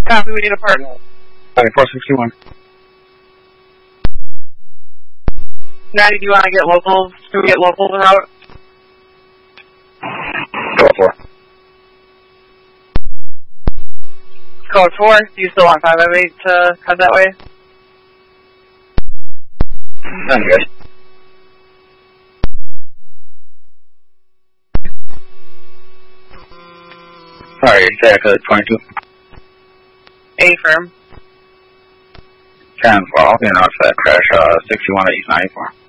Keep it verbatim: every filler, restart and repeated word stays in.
Copy, we need a partner. Okay, four sixty-one. Natty, do you want to get locals? Do we get locals en route? Go for. Code four, do you still want five oh eight to head that way? I'm good. Sorry, say that code twenty-two. A firm. ten four, I'll be in for that crash, uh, sixty-one at East ninety-four.